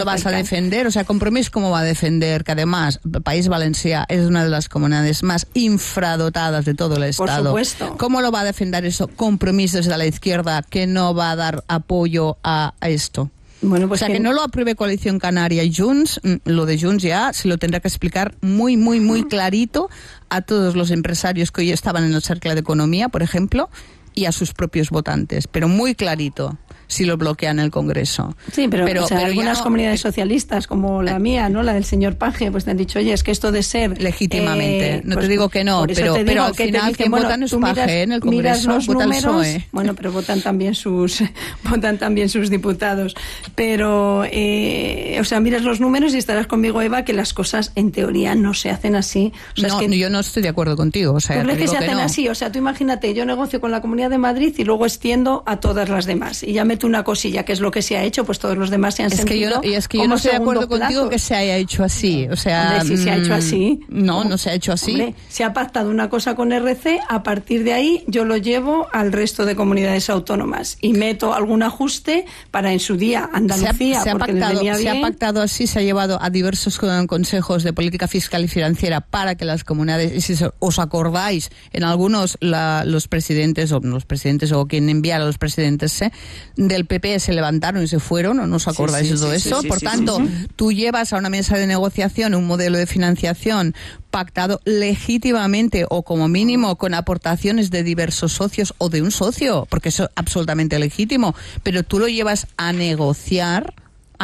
lo vas a defender? O sea, Compromís, ¿cómo va a defender? Que además, el País Valencià es una de las comunidades más infradotadas de todo el Estado. Por supuesto. ¿Cómo lo va a defender eso Compromís desde la izquierda, que no va a dar apoyo a esto? Bueno, pues o sea, que no lo apruebe Coalición Canaria y Junts, lo de Junts ya se lo tendrá que explicar muy clarito a todos los empresarios que hoy estaban en el Cercle de Economía, por ejemplo, y a sus propios votantes, pero muy clarito si lo bloquean el Congreso. Sí, pero algunas comunidades socialistas, como la mía, ¿no? La del señor Paje, pues te han dicho, oye, es que esto de ser... Legítimamente, no pues, te digo que no, pero al final quien vota no es Paje, en el Congreso vota el PSOE. Bueno, pero votan también sus diputados. Pero, o sea, miras los números y estarás conmigo, Eva, que las cosas en teoría no se hacen así. O sea, no, es que, yo no estoy de acuerdo contigo. O sea, ¿tú crees que se hacen así? O sea, tú imagínate, yo negocio con la Comunidad de Madrid y luego extiendo a todas las demás. Y ya meto una cosilla, que es lo que se ha hecho, pues todos los demás se han sentido. Es que yo no estoy de acuerdo contigo que se haya hecho así. O sea, hombre, si se ha hecho así. No se ha hecho así. Hombre, se ha pactado una cosa con RC, a partir de ahí yo lo llevo al resto de comunidades autónomas y meto algún ajuste para en su día Andalucía, porque les venía bien. Se ha pactado así, se ha llevado a diversos consejos de política fiscal y financiera para que las comunidades, y si os acordáis, en algunos los presidentes o quien envía a los presidentes del PP se levantaron y se fueron, ¿o no os acordáis de todo eso? Por tanto, tú llevas a una mesa de negociación un modelo de financiación pactado legítimamente o como mínimo con aportaciones de diversos socios o de un socio, porque eso es absolutamente legítimo, pero tú lo llevas a negociar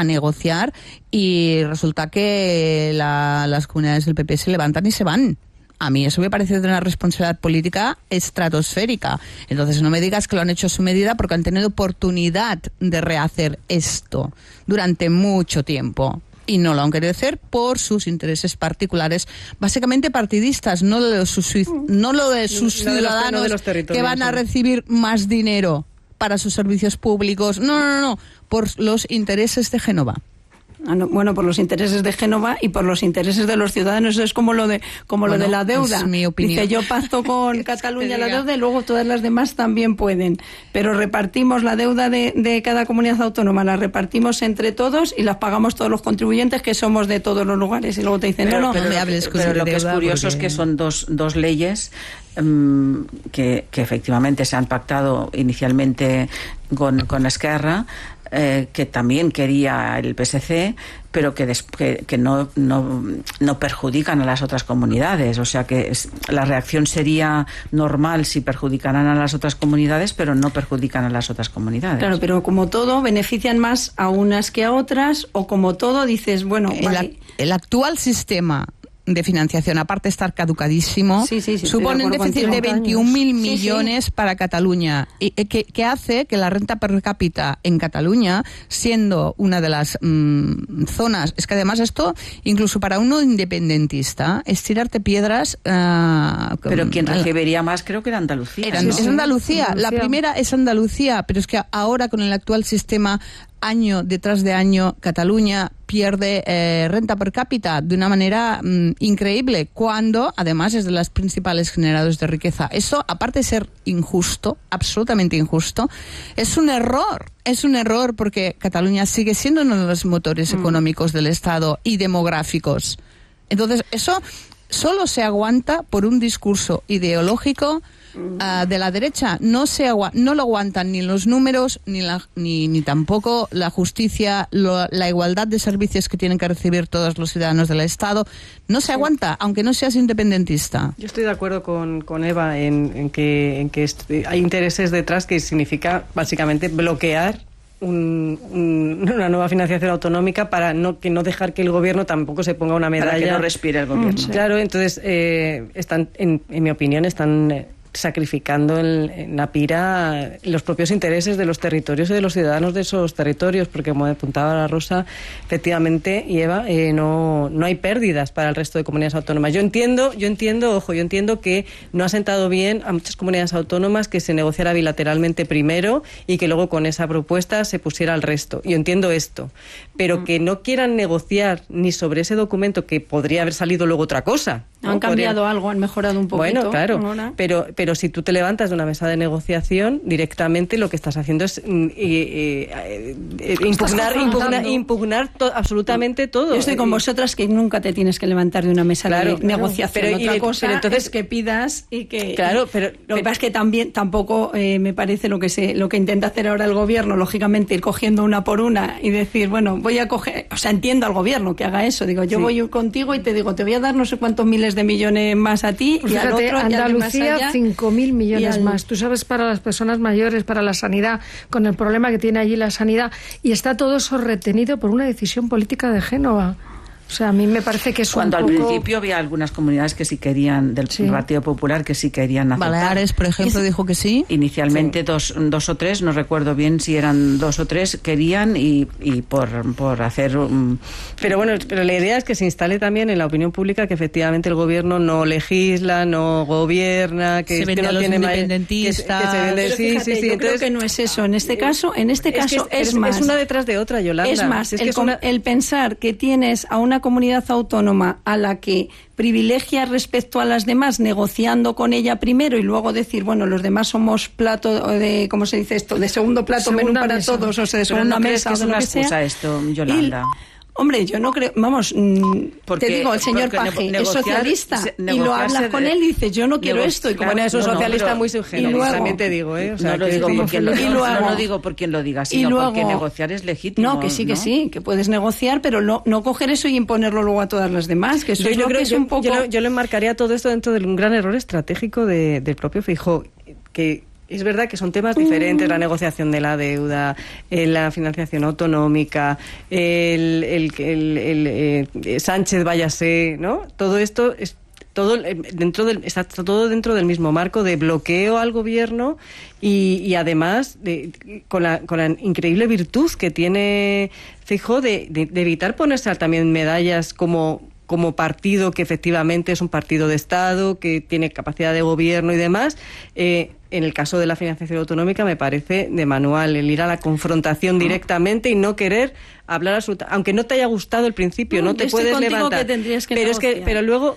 y resulta que las comunidades del PP se levantan y se van. A mí eso me parece de una responsabilidad política estratosférica. Entonces no me digas que lo han hecho a su medida, porque han tenido oportunidad de rehacer esto durante mucho tiempo. Y no lo han querido hacer por sus intereses particulares, básicamente partidistas, no lo de sus ciudadanos que van a recibir más dinero para sus servicios públicos. No, por los intereses de Génova. Bueno, por los intereses de Génova y por los intereses de los ciudadanos. Eso es como lo de la deuda. Es mi opinión. Dice, yo pacto con Cataluña la deuda y luego todas las demás también pueden. Pero repartimos la deuda de cada comunidad autónoma, la repartimos entre todos y las pagamos todos los contribuyentes, que somos de todos los lugares. Y luego te dicen, pero lo que es curioso es que son dos leyes que efectivamente se han pactado inicialmente con Esquerra, que también quería el PSC, pero que no perjudican a las otras comunidades. O sea que la reacción sería normal si perjudicaran a las otras comunidades, pero no perjudican a las otras comunidades. Claro, pero como todo, benefician más a unas que a otras, o como todo, dices, bueno... El actual sistema de financiación, aparte de estar caducadísimo, supone un déficit de 21.000 millones para Cataluña, y que hace que la renta per cápita en Cataluña, siendo una de las zonas, es que además esto, incluso para uno independentista, es tirarte piedras. Pero quien recibiría más creo que era Andalucía. Es Andalucía, la primera es Andalucía, pero es que ahora con el actual sistema, año detrás de año, Cataluña pierde renta per cápita de una manera increíble, cuando además es de las principales generadores de riqueza. Eso, aparte de ser injusto, absolutamente injusto, es un error porque Cataluña sigue siendo uno de los motores económicos del Estado y demográficos. Entonces, eso solo se aguanta por un discurso ideológico de la derecha. No lo aguantan ni los números ni tampoco la justicia, la igualdad de servicios que tienen que recibir todos los ciudadanos del Estado. No se aguanta, aunque no seas independentista. Yo estoy de acuerdo con Eva en que hay intereses detrás, que significa básicamente bloquear una nueva financiación autonómica para no dejar que el gobierno tampoco se ponga una medalla. Para que no respire el gobierno. Claro, entonces están, en mi opinión, están sacrificando en la pira los propios intereses de los territorios y de los ciudadanos de esos territorios, porque como apuntaba la Rosa, efectivamente, y Eva, no hay pérdidas para el resto de comunidades autónomas. Yo entiendo que no ha sentado bien a muchas comunidades autónomas que se negociara bilateralmente primero y que luego con esa propuesta se pusiera al resto. Yo entiendo esto, pero que no quieran negociar ni sobre ese documento, que podría haber salido luego otra cosa, ¿no? Han cambiado algo, han mejorado un poquito. Bueno, claro, pero si tú te levantas de una mesa de negociación, directamente lo que estás haciendo es impugnar absolutamente todo. Yo estoy con vosotras, que nunca te tienes que levantar de una mesa de negociación. Pero otra cosa entonces, es que pidas y que... Claro, pero lo que pasa es que tampoco me parece lo que intenta hacer ahora el gobierno, lógicamente, ir cogiendo una por una y decir, bueno, voy a coger... O sea, entiendo al gobierno que haga eso. Digo, yo voy contigo y te digo, te voy a dar no sé cuántos miles de millones más a ti, pues y fíjate, al otro, Andalucía, 5.000 millones más. Tú sabes, para las personas mayores, para la sanidad, con el problema que tiene allí la sanidad, y está todo eso retenido por una decisión política de Génova. O sea, a mí me parece que es cuando un poco... poco... al principio había algunas comunidades que sí querían, del Partido Popular, que sí querían aceptar. Baleares, por ejemplo, dijo que sí. Inicialmente dos o tres, no recuerdo bien si eran 2 o 3, querían y por hacer... Pero bueno, pero la idea es que se instale también en la opinión pública que efectivamente el gobierno no legisla, no gobierna, que, se vende no a los tiene independentistas. Que se vende, pero fíjate, yo entonces, creo que no es eso. En este caso es más. Es una detrás de otra, Yolanda. Es más, el pensar que tienes a una comunidad autónoma a la que privilegia respecto a las demás, negociando con ella primero y luego decir, bueno, los demás somos plato de, ¿cómo se dice esto? De segundo plato, menú para todos, o sea, de segunda mesa, o de lo que sea. ¿Es una excusa esto, Yolanda? Hombre, yo no creo, vamos, te digo, el señor Paje es socialista y lo hablas con él y dices, yo no quiero esto. Y como bueno, es un socialista muy subgénero, también te digo, O sea, no digo por quien lo diga, sino porque negociar es legítimo. No, que sí, que puedes negociar, pero no coger eso y imponerlo luego a todas las demás, que eso yo creo que es un poco... Yo lo enmarcaría todo esto dentro de un gran error estratégico del propio Feijóo, que... Es verdad que son temas diferentes, la negociación de la deuda, la financiación autonómica, Sánchez váyase, ¿no? Todo esto es está todo dentro del mismo marco de bloqueo al gobierno y además con la increíble virtud que tiene Feijóo de evitar ponerse también medallas como partido que efectivamente es un partido de Estado, que tiene capacidad de gobierno y demás. En el caso de la financiación autonómica me parece de manual el ir a la confrontación directamente y no querer hablar absolutamente, aunque no te haya gustado el principio, no te puedes levantar. Pero luego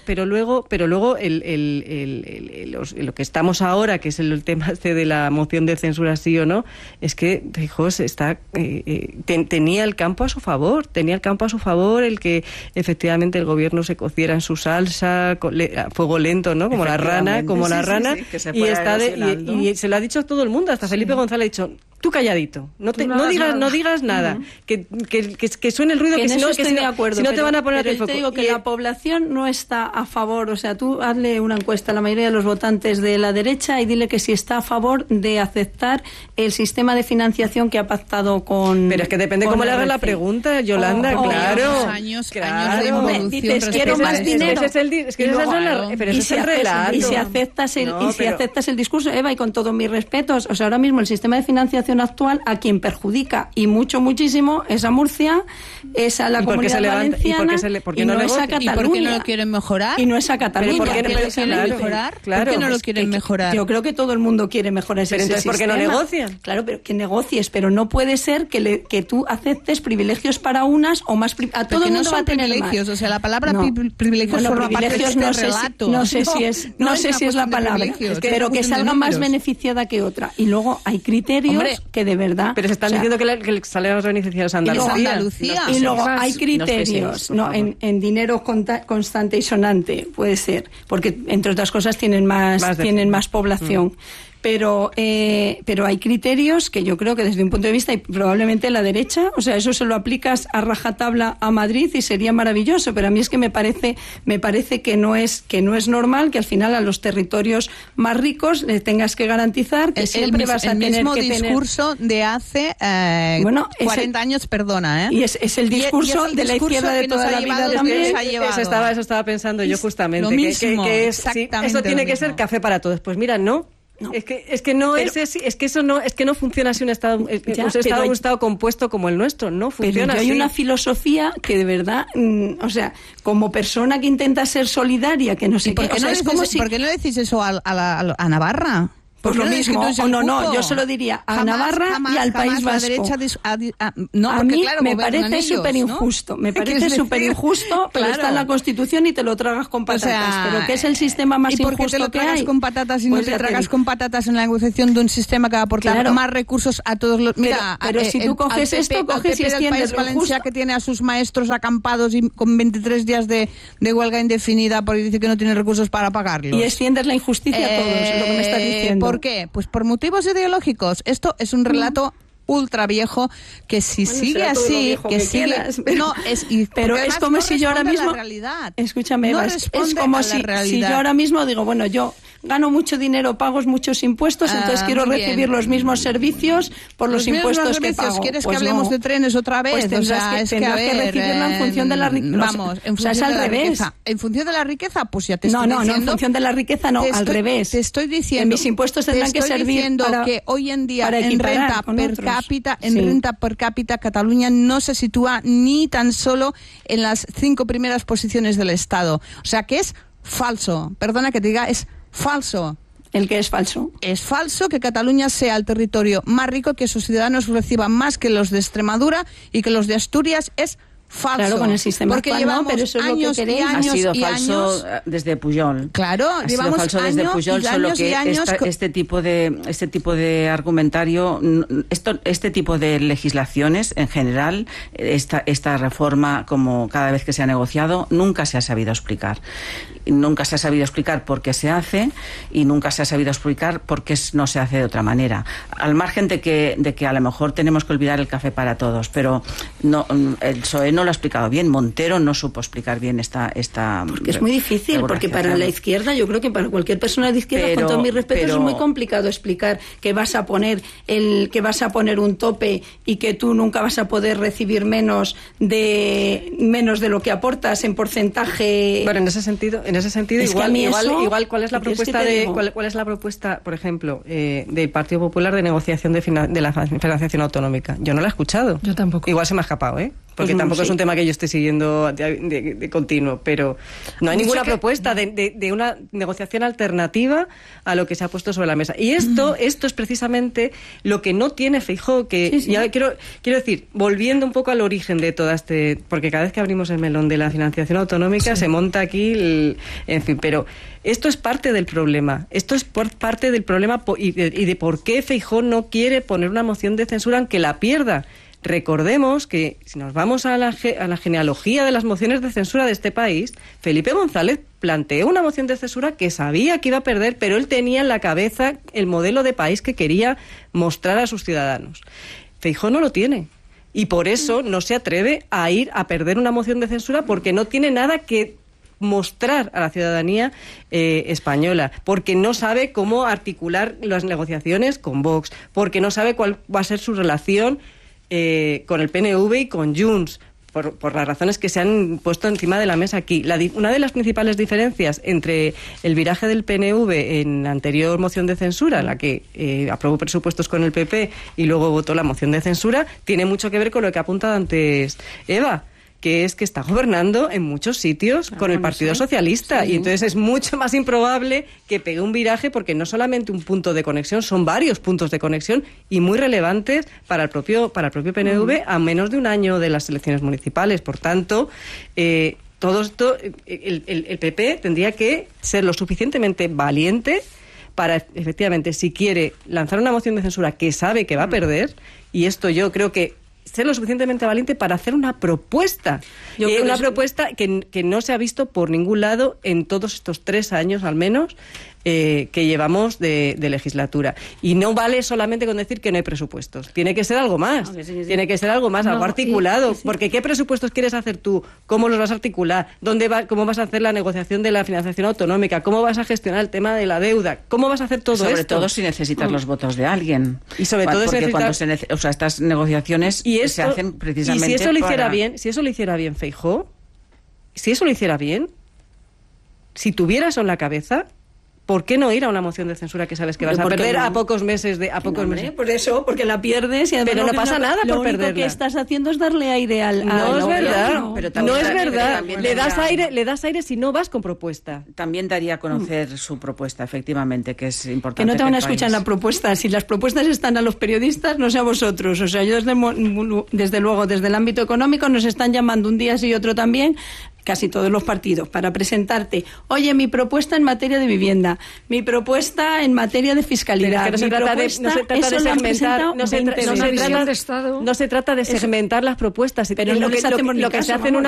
lo que estamos ahora, que es el tema de la moción de censura sí o no, es que Feijóo tenía el campo a su favor, el que efectivamente el gobierno se cociera en su salsa a fuego lento, ¿no? Como la rana, y está y se lo ha dicho a todo el mundo, hasta Felipe González ha dicho, tú calladito, no digas nada, que suene el ruido, que si no estoy de acuerdo, si no te van a poner el foco. Te digo que la población no está a favor, o sea, tú hazle una encuesta a la mayoría de los votantes de la derecha y dile que si está a favor de aceptar el sistema de financiación que ha pactado con... Pero es que depende cómo le hagas la pregunta, Yolanda, claro. Años de involución. Dices, quiero más dinero. Pero ese es el relato. Y si aceptas el discurso, Eva, y con todos mis respetos, o sea, ahora mismo el sistema de financiación actual a quien perjudica, y muchísimo, es a Murcia, es a la Comunidad Valenciana, y no es a Cataluña. ¿Y por qué no lo quieren mejorar? Y no es a Cataluña. ¿Por qué no lo quieren mejorar? Claro. ¿Por qué no lo quieren mejorar? Yo creo que todo el mundo quiere mejorar ese sistema. Pero entonces, ¿por qué no negocian? Claro, pero que negocies, pero no puede ser que tú aceptes privilegios para unas o más... A todo el mundo va a tener privilegios, más. O sea, la palabra privilegios forma parte de este relato. No sé si es la palabra, pero que salga más beneficiada que otra. Y luego hay criterios que de verdad... Pero se están diciendo que el salario de los beneficiarios Andalucía. Y luego hay criterios, en dinero constante y sonante, puede ser, porque entre otras cosas tienen más población. Pero hay criterios que yo creo que desde un punto de vista, y probablemente la derecha, o sea, eso se lo aplicas a rajatabla a Madrid y sería maravilloso, pero a mí es que me parece que no es normal que al final a los territorios más ricos les tengas que garantizar que siempre vas a tener que tener... El mismo discurso de hace 40 años, perdona, ¿eh? Y es el discurso de la izquierda de toda la vida también. Eso estaba pensando yo justamente. Lo mismo, eso tiene que ser café para todos. Pues mira, no. Es que no funciona así un Estado compuesto como el nuestro, no funciona así. Hay una filosofía que de verdad, o sea, como persona que intenta ser solidaria, que no sé qué. ¿Por qué no decís eso a Navarra? Pues lo mismo, o no, yo se lo diría a Navarra y al País Vasco. A mí me parece súper injusto, ¿no? Me parece súper injusto, pero está en la Constitución y te lo tragas con patatas. Pero ¿qué es el sistema más injusto que hay? ¿Y por qué te lo tragas con patatas y no te tragas con patatas en la negociación de un sistema que va a aportar más recursos a todos los... Mira, pero si tú coges esto, coges y extiendes Valencia justo. Que tiene a sus maestros acampados y con 23 días de huelga indefinida porque dice que no tiene recursos para pagarlos. Y extiendes la injusticia a todos, es lo que me estás diciendo. ¿Por qué? Pues por motivos ideológicos. Esto es un relato ultra viejo que si sigue así, que sigue... Quieras, pero es como si yo ahora mismo... Escúchame, Eva, es como si yo ahora mismo digo, bueno, yo gano mucho dinero, pago muchos impuestos, entonces quiero recibir los mismos servicios por los impuestos que pago. ¿Quieres que hablemos de trenes otra vez? Pues tendrás que recibirlo en función de la riqueza. Vamos, en función es al revés. ¿En función de la riqueza? Pues ya te estoy diciendo... No, en función de la riqueza no, al revés. Te estoy diciendo... En mis impuestos tendrán que servir para que hoy en día en renta per cápita Cataluña no se sitúa ni tan solo en las 5 primeras posiciones del Estado. O sea que es falso. Perdona que te diga, es falso. ¿El que es falso? Es falso que Cataluña sea el territorio más rico, que sus ciudadanos reciban más que los de Extremadura y que los de Asturias. Es falso. Claro, con el sistema porque actual, llevamos pero eso es años lo que y años ha sido y falso años. Desde Pujol. Claro, ha sido falso desde Pujol, solo que este tipo de argumentario, este tipo de legislaciones en general, esta reforma, como cada vez que se ha negociado, nunca se ha sabido explicar. Nunca se ha sabido explicar por qué se hace y nunca se ha sabido explicar por qué no se hace de otra manera. Al margen de que a lo mejor tenemos que olvidar el café para todos, pero no, el PSOE no lo ha explicado bien. Montero no supo explicar bien esta porque es muy difícil, porque para la izquierda, yo creo que para cualquier persona de izquierda, con todos mis respetos, es muy complicado explicar que vas a poner un tope y que tú nunca vas a poder recibir menos de lo que aportas en porcentaje. Bueno, en ese sentido igual ¿cuál es la propuesta cuál es la propuesta, por ejemplo, del Partido Popular de negociación de la financiación autonómica? Yo no la he escuchado. Yo tampoco. Igual se me ha escapado, porque tampoco es un tema que yo esté siguiendo de continuo, pero no hay ninguna propuesta de una negociación alternativa a lo que se ha puesto sobre la mesa. Y esto es precisamente lo que no tiene Feijóo, que ya quiero decir, volviendo un poco al origen de toda porque cada vez que abrimos el melón de la financiación autonómica se monta aquí en fin, pero esto es parte del problema. Esto es parte del problema y de por qué Feijóo no quiere poner una moción de censura aunque la pierda. Recordemos que, si nos vamos a la genealogía de las mociones de censura de este país, Felipe González planteó una moción de censura que sabía que iba a perder, pero él tenía en la cabeza el modelo de país que quería mostrar a sus ciudadanos. Feijóo no lo tiene. Y por eso no se atreve a ir a perder una moción de censura, porque no tiene nada que mostrar a la ciudadanía española, porque no sabe cómo articular las negociaciones con Vox, porque no sabe cuál va a ser su relación con el PNV y con Junts, por las razones que se han puesto encima de la mesa aquí. Una de las principales diferencias entre el viraje del PNV en la anterior moción de censura, en la que aprobó presupuestos con el PP y luego votó la moción de censura, tiene mucho que ver con lo que ha apuntado antes Eva, que es que está gobernando en muchos sitios con el Partido Socialista, y entonces es mucho más improbable que pegue un viraje, porque no solamente un punto de conexión, son varios puntos de conexión y muy relevantes para el propio PNV a menos de un año de las elecciones municipales. Por tanto, todo esto, el PP tendría que ser lo suficientemente valiente para, efectivamente, si quiere lanzar una moción de censura que sabe que va a perder, y esto yo creo que ser lo suficientemente valiente para hacer una propuesta. Una propuesta que no se ha visto por ningún lado en todos estos 3 años, al menos, que llevamos de legislatura. Y no vale solamente con decir que no hay presupuestos. Tiene que ser algo más. Tiene que ser algo más, algo articulado. Porque ¿qué presupuestos quieres hacer tú? ¿Cómo los vas a articular? ¿Cómo vas a hacer la negociación de la financiación autonómica? ¿Cómo vas a gestionar el tema de la deuda? ¿Cómo vas a hacer todo esto? Sobre todo si necesitas los votos de alguien. Y sobre todo porque cuando estas negociaciones se hacen precisamente. Y si eso lo hiciera bien Feijóo, si tuviera eso en la cabeza, ¿por qué no ir a una moción de censura que sabes que vas a perder a pocos meses meses? Por eso, porque la pierdes y además pero no pasa nada por perderla. Lo único que estás haciendo es darle aire al no es verdad. no es verdad. Le das aire si no vas con propuesta. También daría a conocer su propuesta, efectivamente, que es importante. Que no te van a escuchar la propuesta. Si las propuestas están a los periodistas, no sé a vosotros. O sea, yo desde luego, desde el ámbito económico, nos están llamando un día sí y otro también, casi todos los partidos, para presentarte, oye, mi propuesta en materia de vivienda, mi propuesta en materia de fiscalidad. Pero no se trata de segmentar las propuestas. Pero no les hacemos ni caso.